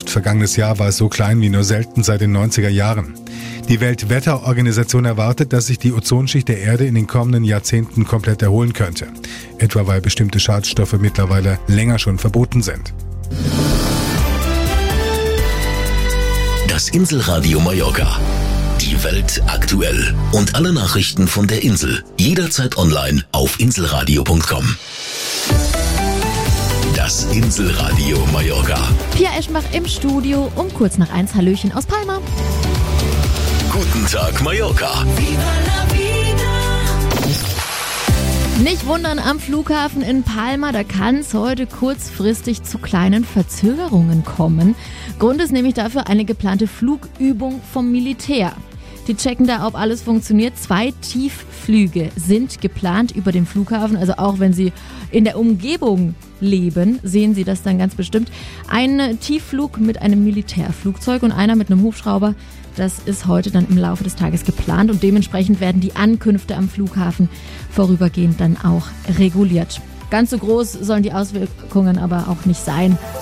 Luft. Vergangenes Jahr war es so klein wie nur selten seit den 90er Jahren. Die Weltwetterorganisation erwartet, dass sich die Ozonschicht der Erde in den kommenden Jahrzehnten komplett erholen könnte. Etwa weil bestimmte Schadstoffe mittlerweile länger schon verboten sind. Das Inselradio Mallorca. Die Welt aktuell. Und alle Nachrichten von der Insel. Jederzeit online auf inselradio.com. Das Inselradio Mallorca. Pia Eschenbach im Studio um kurz nach 1. Hallöchen aus Palma. Guten Tag Mallorca. Nicht wundern am Flughafen in Palma, da kann es heute kurzfristig zu kleinen Verzögerungen kommen. Grund ist nämlich dafür eine geplante Flugübung vom Militär. Die checken da, ob alles funktioniert. 2 Tiefflüge sind geplant über dem Flughafen, also auch wenn Sie in der Umgebung leben, sehen Sie das dann ganz bestimmt. Ein Tiefflug mit einem Militärflugzeug und einer mit einem Hubschrauber. Das ist heute dann im Laufe des Tages geplant und dementsprechend werden die Ankünfte am Flughafen vorübergehend dann auch reguliert. Ganz so groß sollen die Auswirkungen aber auch nicht sein.